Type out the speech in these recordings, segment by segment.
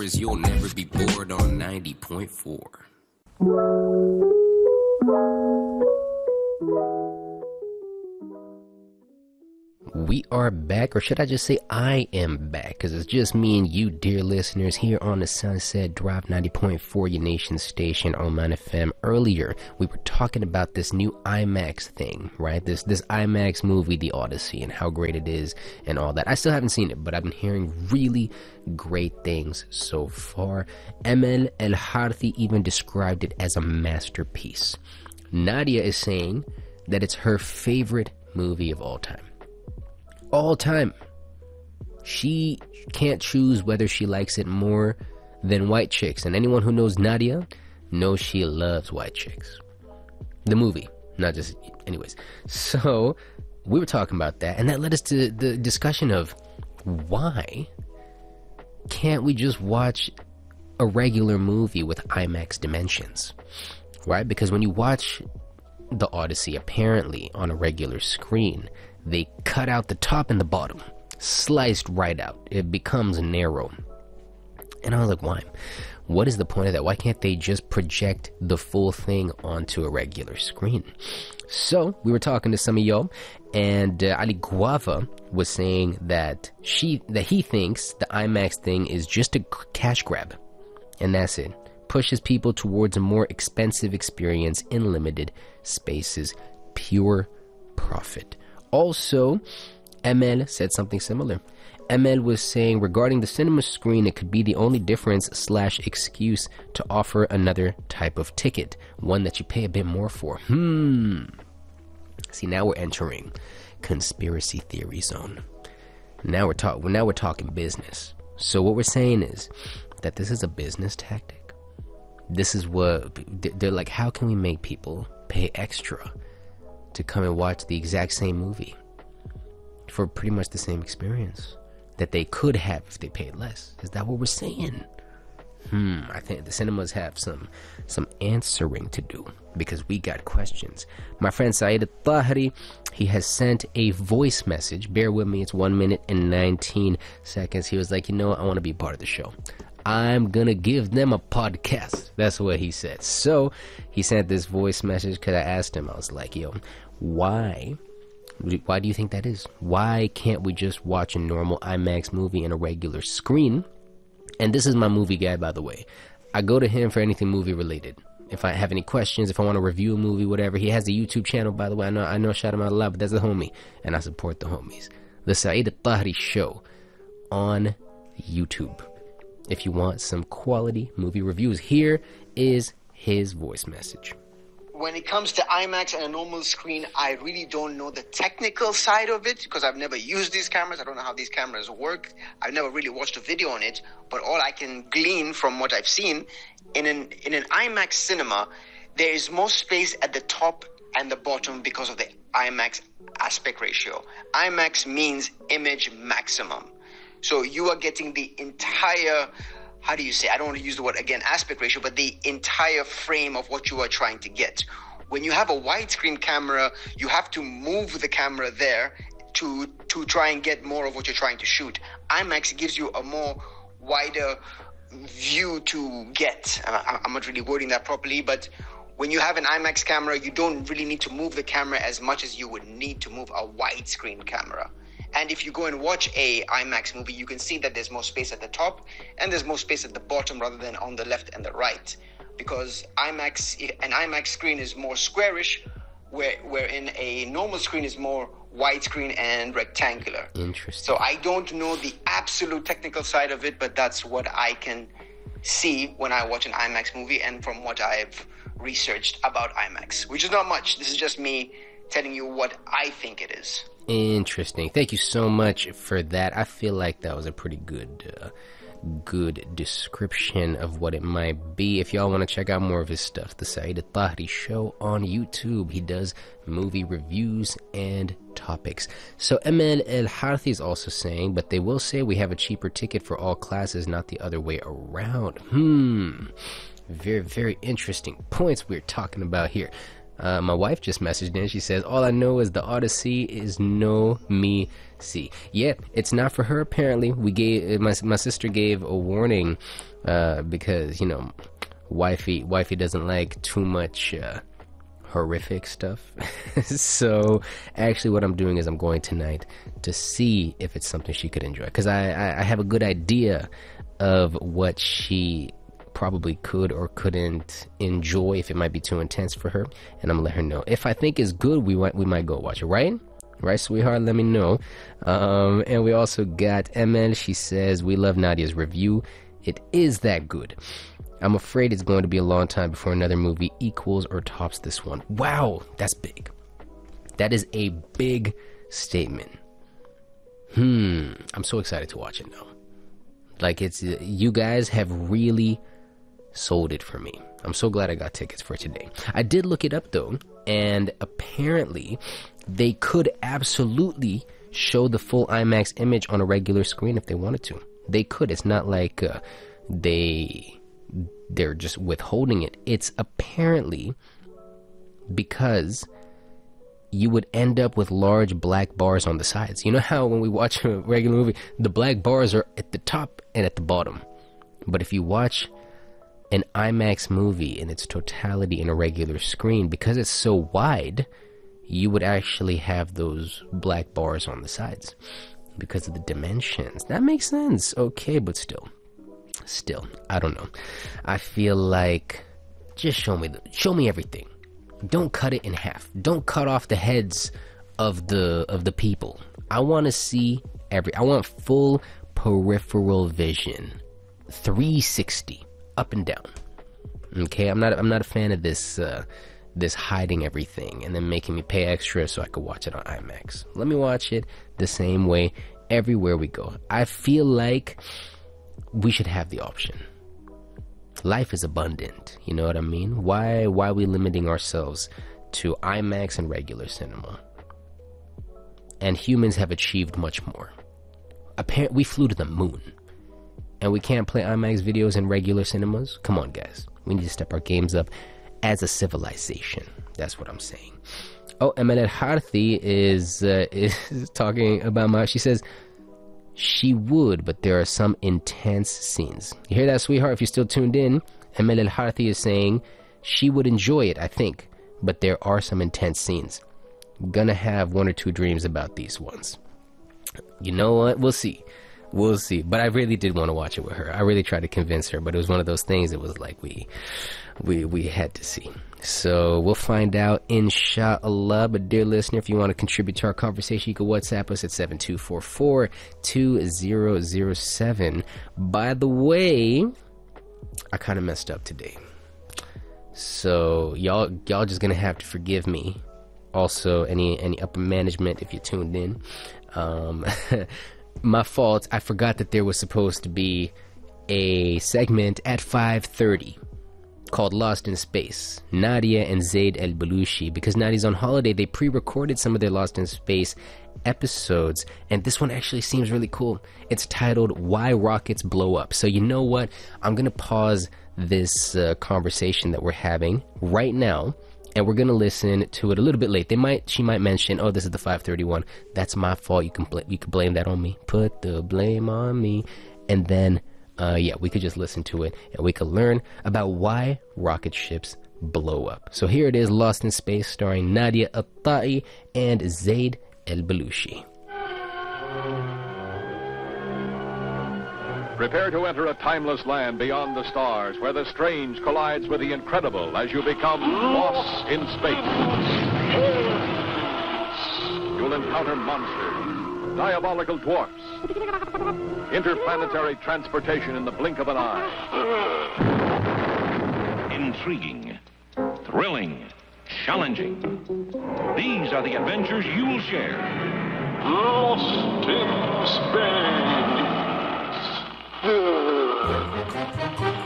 is you'll never be bored on 90.4. We are back, or should I just say I am back, because it's just me and you, dear listeners, here on the Sunset Drive 90.4, your nation station, Oman FM. Earlier, we were talking about this new IMAX thing, right? This IMAX movie, The Odyssey, and how great it is and all that. I still haven't seen it, but I've been hearing really great things so far. Emel El Harthi even described it as a masterpiece. Nadia is saying that it's her favorite movie of all time. All time. She can't choose whether she likes it more than White Chicks, and anyone who knows Nadia knows she loves White Chicks. The movie, not just anyways. So we were talking about that, and that led us to the discussion of why can't we just watch a regular movie with IMAX dimensions, right? Because when you watch The Odyssey, apparently on a regular screen, they cut out the top and the bottom, sliced right out. It becomes narrow. And I was like, why? What is the point of that? Why can't they just project the full thing onto a regular screen? So we were talking to some of y'all, and Ali Guava was saying that he thinks the IMAX thing is just a cash grab, and that's it. Pushes people towards a more expensive experience in limited spaces. Pure profit. Also, Emel said something similar. Emel was saying regarding the cinema screen, it could be the only difference / excuse to offer another type of ticket, one that you pay a bit more for. See, now we're entering conspiracy theory zone. Now we're talking business. So what we're saying is that this is a business tactic. This is what they're like. How can we make people pay extra to come and watch the exact same movie for pretty much the same experience that they could have if they paid less? Is that what we're saying? I think the cinemas have some answering to do, because we got questions. My friend Saeed Tahri, he has sent a voice message. Bear with me, it's 1 minute and 19 seconds. He was like, I want to be part of the show. I'm gonna give them a podcast. That's what he said. So he sent this voice message because I asked him, I was like, why do you think that is? Why can't we just watch a normal IMAX movie in a regular screen? And this is my movie guy, by the way. I go to him for anything movie related. If I have any questions, if I want to review a movie, whatever. He has a YouTube channel, by the way. I know I shout him out a lot, but that's the homie, and I support the homies. The Saeed Tahri Show on YouTube. If you want some quality movie reviews, here is his voice message. When it comes to IMAX and a normal screen, I really don't know the technical side of it because I've never used these cameras. I don't know how these cameras work. I've never really watched a video on it. But all I can glean from what I've seen, in an IMAX cinema, there is more space at the top and the bottom because of the IMAX aspect ratio. IMAX means image maximum. So you are getting the entire, I don't want to use the word again, aspect ratio, but the entire frame of what you are trying to get. When you have a widescreen camera, you have to move the camera there to try and get more of what you're trying to shoot. IMAX gives you a more wider view to get. I'm not really wording that properly, but when you have an IMAX camera, you don't really need to move the camera as much as you would need to move a widescreen camera. And if you go and watch a IMAX movie, you can see that there's more space at the top and there's more space at the bottom rather than on the left and the right. Because an IMAX screen is more squarish, wherein a normal screen is more widescreen and rectangular. Interesting. So I don't know the absolute technical side of it, but that's what I can see when I watch an IMAX movie and from what I've researched about IMAX, which is not much. This is just me telling you what I think it is. Interesting. Thank you so much for that. I feel like that was a pretty good description of what it might be. If y'all want to check out more of his stuff, the Saeed Tahri Show on YouTube. He does movie reviews and topics. So Emel El Harthi is also saying, but they will say we have a cheaper ticket for all classes, not the other way around. Very, very interesting points we're talking about here. My wife just messaged in. She says, all I know is the Odyssey is no me see. Yeah, it's not for her apparently. We gave my sister gave a warning because, you know, wifey doesn't like too much horrific stuff. So actually what I'm doing is I'm going tonight to see if it's something she could enjoy, because I have a good idea of what she probably could or couldn't enjoy, if it might be too intense for her, and I'm gonna let her know. If I think it's good, we might go watch it, right, sweetheart? Let me know. And we also got ML. She says, we love Nadia's review. It is that good. I'm afraid it's going to be a long time before another movie equals or tops this one. Wow, that's big. That is a big statement. I'm so excited to watch it now. Like, it's, you guys have really sold it for me. I'm so glad I got tickets for today. I did look it up though, and apparently they could absolutely show the full IMAX image on a regular screen if they wanted to. They could. It's not like they're just withholding it. It's apparently because you would end up with large black bars on the sides. You know how when we watch a regular movie, the black bars are at the top and at the bottom. But if you watch an IMAX movie in its totality in a regular screen, because it's so wide, you would actually have those black bars on the sides because of the dimensions. That makes sense. Okay, but still, I don't know. I feel like, just show me everything. Don't cut it in half. Don't cut off the heads of the people. I want to see I want full peripheral vision, 360, up and down. Okay, I'm not a fan of this hiding everything and then making me pay extra so I could watch it on IMAX. Let me watch it the same way everywhere we go. I feel like we should have the option. Life is abundant, you know what I mean? Why are we limiting ourselves to IMAX and regular cinema? And humans have achieved much more. Apparently, we flew to the moon, and we can't play IMAX videos in regular cinemas? Come on, guys. We need to step our games up as a civilization. That's what I'm saying. Oh, Emanet Harthi is talking about she says, she would, but there are some intense scenes. You hear that, sweetheart? If you're still tuned in, Emel El Harthi is saying she would enjoy it, I think, but there are some intense scenes. Gonna have one or two dreams about these ones. You know what? We'll see. But I really did want to watch it with her. I really tried to convince her, but it was one of those things. It was like we had to see. So we'll find out, inshallah. But dear listener, if you want to contribute to our conversation, you can WhatsApp us at 7244-2007. By the way, I kind of messed up today, so y'all just gonna have to forgive me. Also, any upper management, if you tuned in, my fault. I forgot that there was supposed to be a segment at 5:30 called Lost in Space, Nadia and Zaid El-Belushi. Because Nadia's on holiday, they pre-recorded some of their Lost in Space episodes, and this one actually seems really cool. It's titled Why Rockets Blow Up. So you know what? I'm gonna pause this conversation that we're having right now, and we're gonna listen to it a little bit late. She might mention, oh, this is the 5:31. That's my fault. You can blame that on me. Put the blame on me. And then we could just listen to it, and we could learn about why rocket ships blow up. So here it is, Lost in Space, starring Nadia Al-Tai and Zaid El-Belushi. Prepare to enter a timeless land beyond the stars, where the strange collides with the incredible as you become lost in space. You'll encounter monsters, diabolical dwarfs, interplanetary transportation in the blink of an eye. Intriguing, thrilling, challenging. These are the adventures you'll share. Lost in space.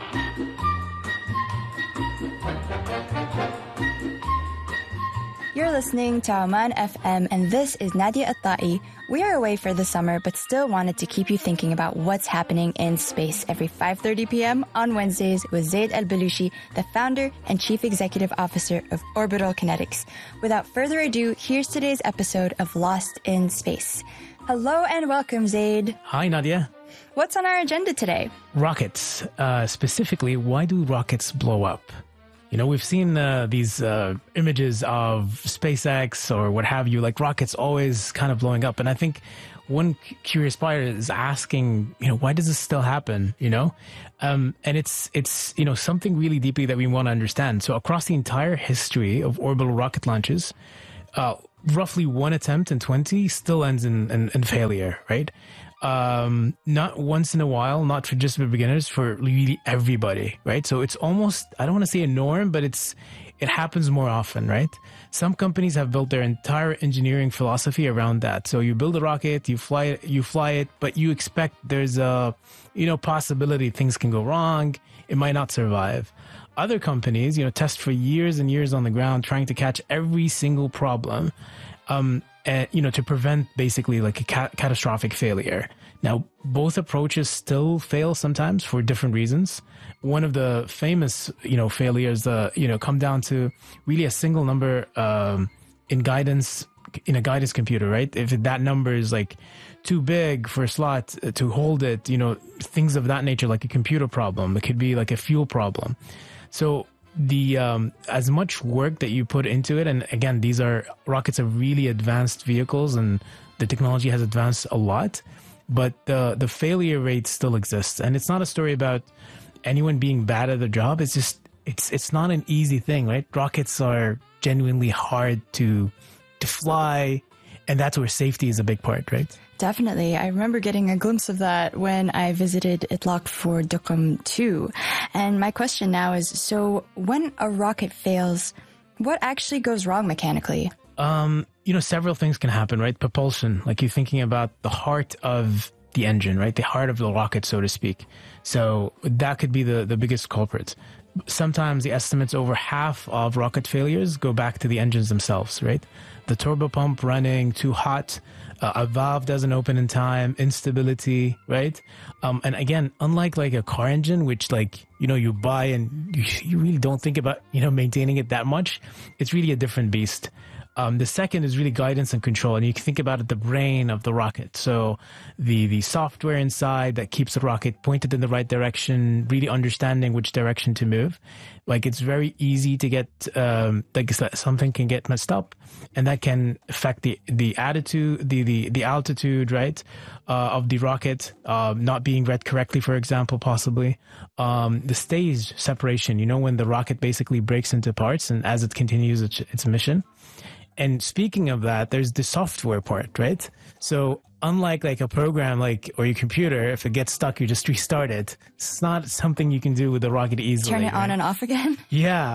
You're You're listening to Oman FM, and this is Nadia Atai. We are away for the summer, but still wanted to keep you thinking about what's happening in space every 5:30 p.m. on Wednesdays with Zaid Al-Balushi, the founder and chief executive officer of Orbital Kinetics. Without further ado, here's today's episode of Lost in Space. Hello and welcome, Zaid. Hi, Nadia. What's on our agenda today? Rockets. Specifically, why do rockets blow up? You know, we've seen these images of SpaceX or what have you, like rockets always kind of blowing up. And I think one curious buyer is asking, why does this still happen? And it's something really deeply that we want to understand. So across the entire history of orbital rocket launches, roughly one attempt in 20 still ends in failure, right? Not once in a while, not for just for beginners, for really everybody, right? So it's almost, I don't want to say a norm, but it happens more often, right? Some companies have built their entire engineering philosophy around that. So you build a rocket, you fly it, but you expect there's a, possibility things can go wrong. It might not survive. Other companies, test for years and years on the ground, trying to catch every single problem. To prevent basically like a catastrophic failure. Now, both approaches still fail sometimes for different reasons. One of the famous, failures, come down to really a single number in a guidance computer, right? If that number is like too big for a slot to hold it, things of that nature, like a computer problem. It could be like a fuel problem. So the as much work that you put into it, and again, rockets are really advanced vehicles and the technology has advanced a lot, but the failure rate still exists. And it's not a story about anyone being bad at their job. It's just it's not an easy thing, right? Rockets are genuinely hard to fly, and that's where safety is a big part, right? Definitely. I remember getting a glimpse of that when I visited Itlaq for Duqm 2. And my question now is, so when a rocket fails, what actually goes wrong mechanically? Several things can happen, right? Propulsion, like you're thinking about the heart of the engine, right? The heart of the rocket, so to speak. So that could be the biggest culprit. Sometimes the estimates over half of rocket failures go back to the engines themselves, right? The turbopump running too hot, a valve doesn't open in time, instability, right? And again, unlike like a car engine, which you buy and you really don't think about, maintaining it that much, it's really a different beast. The second is really guidance and control. And you can think about it, the brain of the rocket. So the software inside that keeps the rocket pointed in the right direction, really understanding which direction to move. Like it's very easy to get, something can get messed up, and that can affect the attitude, the altitude, right, of the rocket, not being read correctly, for example, possibly. The stage separation, when the rocket basically breaks into parts and as it continues its mission. And speaking of that, there's the software part, right? So unlike like a program or your computer, if it gets stuck, you just restart it. It's not something you can do with the rocket easily. Turn it on and off again? Yeah,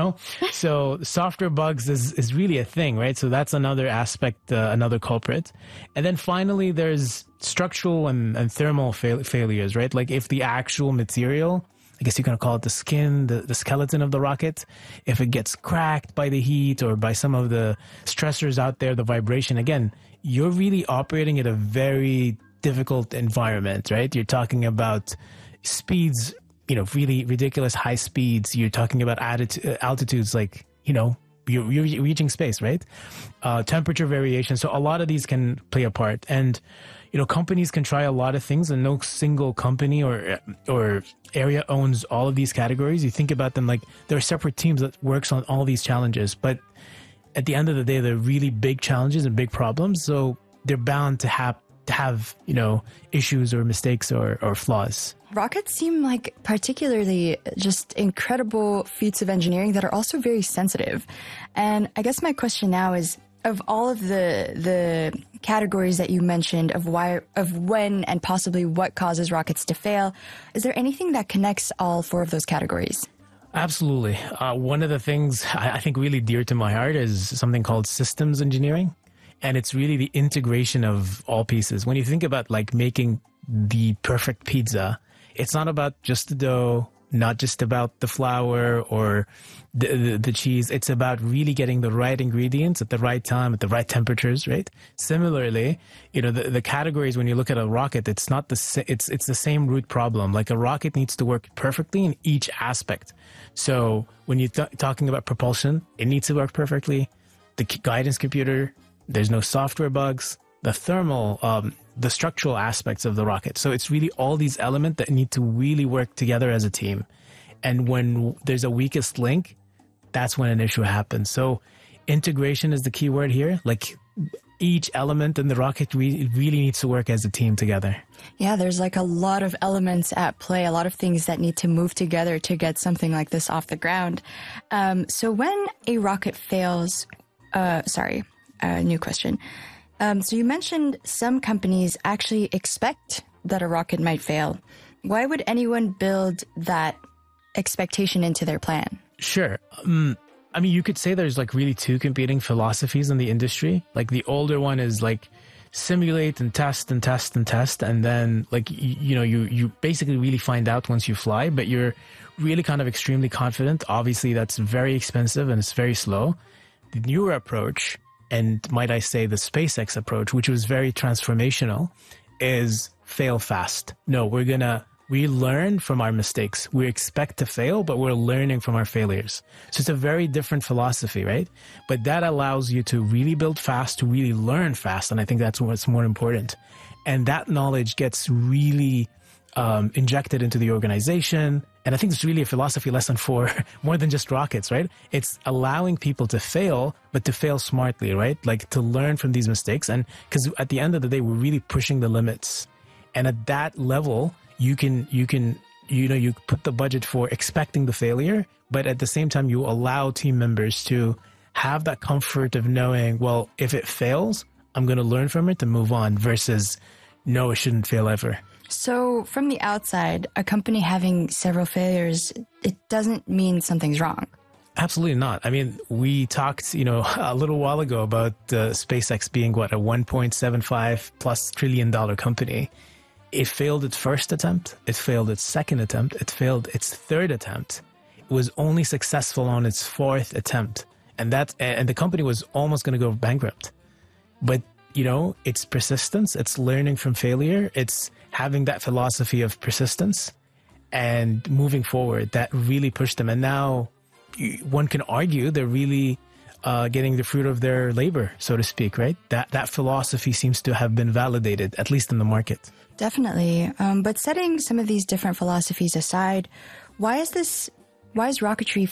So software bugs is really a thing, right? So that's another aspect, another culprit. And then finally, there's structural and thermal failures, right? Like if the actual material, I guess you're going to call it the skin, the skeleton of the rocket, if it gets cracked by the heat or by some of the stressors out there, the vibration, again, you're really operating at a very difficult environment, right? You're talking about speeds, really ridiculous high speeds. You're talking about altitudes you're reaching space, right? Temperature variation. So a lot of these can play a part. And companies can try a lot of things, and no single company or area owns all of these categories. You think about them like there are separate teams that works on all these challenges, but at the end of the day, they're really big challenges and big problems. So they're bound to have issues or mistakes or flaws. Rockets seem like particularly just incredible feats of engineering that are also very sensitive. And I guess my question now is, of all of the categories that you mentioned of when and possibly what causes rockets to fail, is there anything that connects all four of those categories? Absolutely. One of the things I think really dear to my heart is something called systems engineering. And it's really the integration of all pieces. When you think about making the perfect pizza, it's not about just the dough not just about the flour or the cheese. It's about really getting the right ingredients at the right time, at the right temperatures, right? Similarly, the categories, when you look at a rocket, it's not it's the same root problem. Like a rocket needs to work perfectly in each aspect. So when you're talking about propulsion, it needs to work perfectly. The guidance computer, there's no software bugs. The thermal, the structural aspects of the rocket. So it's really all these elements that need to really work together as a team. And when there's a weakest link, that's when an issue happens. So integration is the key word here. Like each element in the rocket really needs to work as a team together. Yeah, there's like a lot of elements at play, a lot of things that need to move together to get something like this off the ground. So when a rocket fails, new question. So you mentioned some companies actually expect that a rocket might fail. Why would anyone build that expectation into their plan? Sure. I mean, you could say there's like really two competing philosophies in the industry. Like the older one is like simulate and test and test and test. And then like, you basically really find out once you fly, but you're really kind of extremely confident. Obviously, that's very expensive and it's very slow. The newer approach, and might I say the SpaceX approach, which was very transformational, is fail fast. No, we learn from our mistakes. We expect to fail, but we're learning from our failures. So it's a very different philosophy, right? But that allows you to really build fast, to really learn fast. And I think that's what's more important. And that knowledge gets really injected into the organization. And I think it's really a philosophy lesson for more than just rockets, right? It's allowing people to fail, but to fail smartly, right? Like to learn from these mistakes. And because at the end of the day, we're really pushing the limits. And at that level, you put the budget for expecting the failure, but at the same time, you allow team members to have that comfort of knowing, well, if it fails, I'm going to learn from it and move on versus no, it shouldn't fail ever. So from the outside, a company having several failures, it doesn't mean something's wrong. Absolutely not. I mean, we talked, a little while ago about SpaceX being a $1.75+ trillion company. It failed its first attempt. It failed its second attempt. It failed its third attempt. It was only successful on its fourth attempt. And the company was almost going to go bankrupt. But, it's persistence. It's learning from failure. It's having that philosophy of persistence and moving forward that really pushed them. And now one can argue they're really getting the fruit of their labor, so to speak, right? That philosophy seems to have been validated, at least in the market. Definitely. But setting some of these different philosophies aside, why is rocketry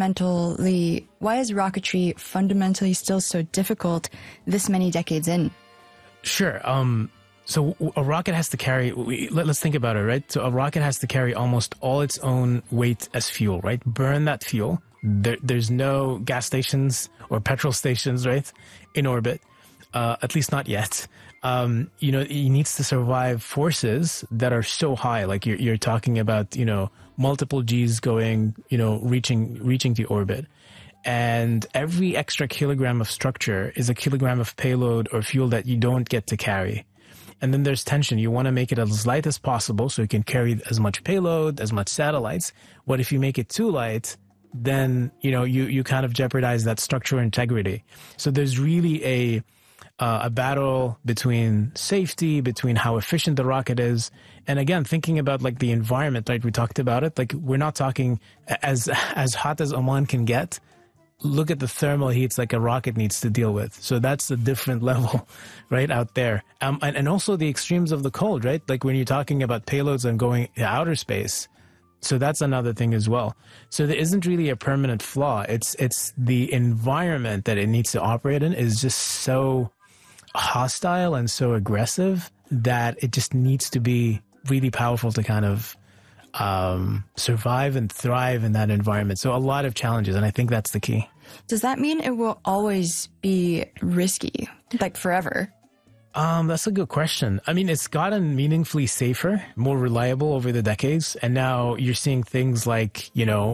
fundamentally still so difficult this many decades in? Sure. So a rocket has to carry, let's think about it, right? So a rocket has to carry almost all its own weight as fuel, right? Burn that fuel. There's no gas stations or petrol stations, right, in orbit, at least not yet. It needs to survive forces that are so high. Like you're talking about, multiple G's going, reaching the orbit. And every extra kilogram of structure is a kilogram of payload or fuel that you don't get to carry. And then there's tension. You want to make it as light as possible so you can carry as much payload, as much satellites. But if you make it too light, then, you kind of jeopardize that structural integrity. So there's really a battle between safety, between how efficient the rocket is. And again, thinking about like the environment, right? We talked about it. Like we're not talking as hot as Oman can get. Look at the thermal heats like a rocket needs to deal with. So that's a different level right out there. And also the extremes of the cold, right? Like when you're talking about payloads and going to outer space. So that's another thing as well. So there isn't really a permanent flaw. It's the environment that it needs to operate in is just so hostile and so aggressive that it just needs to be really powerful to kind of survive and thrive in that environment. So a lot of challenges, and I think that's the key. Does that mean it will always be risky, like forever? That's a good question. I mean, it's gotten meaningfully safer, more reliable over the decades. And now you're seeing things like,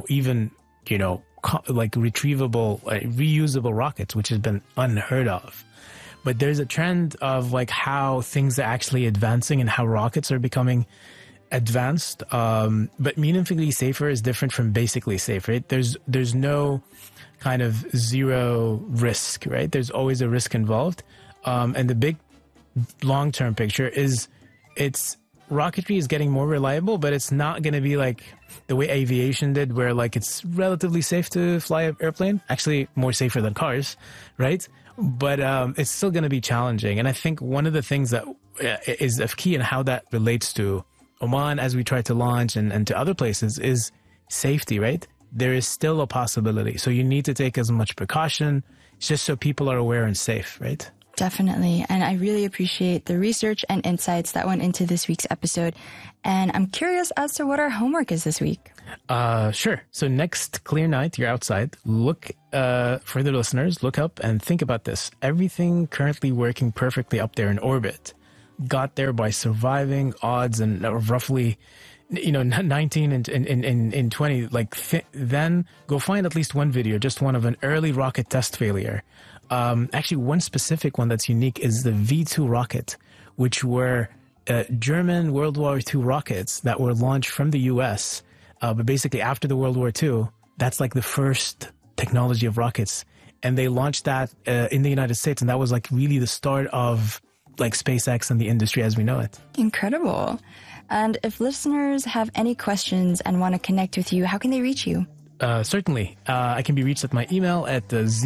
like retrievable, reusable rockets, which has been unheard of. But there's a trend of like how things are actually advancing and how rockets are becoming advanced, but meaningfully safer is different from basically safe, right? There's no kind of zero risk, right? There's always a risk involved. And the big long-term picture is rocketry is getting more reliable, but it's not going to be like the way aviation did, where like it's relatively safe to fly an airplane, actually more safer than cars, right? But it's still going to be challenging. And I think one of the things that is of key in how that relates to Oman as we try to launch and to other places is safety, right? There is still a possibility. So you need to take as much precaution just so people are aware and safe, right? Definitely. And I really appreciate the research and insights that went into this week's episode. And I'm curious as to what our homework is this week. Sure. So next clear night, you're outside. Look, for the listeners, look up and think about this. Everything currently working perfectly up there in orbit got there by surviving odds and roughly 19 and 20. Then go find at least one video, just one of an early rocket test failure. Actually, one specific one that's unique is the V2 rocket, which were German World War II rockets that were launched from the US. But basically, after the World War II, that's like the first technology of rockets. And they launched that in the United States. And that was like really the start of like SpaceX and the industry as we know it. Incredible. And if listeners have any questions and want to connect with you, how can they reach you? Certainly. I can be reached at my email at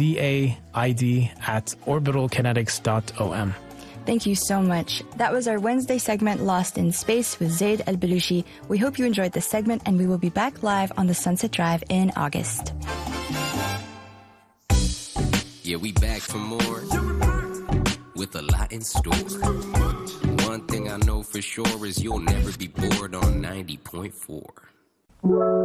zaid@orbitalkinetics.om. Thank you so much. That was our Wednesday segment, Lost in Space, with Zaid Al-Balushi. We hope you enjoyed this segment, and we will be back live on the Sunset Drive in August. Yeah, we back for more with a lot in store. One thing I know for sure is you'll never be bored on 90.4.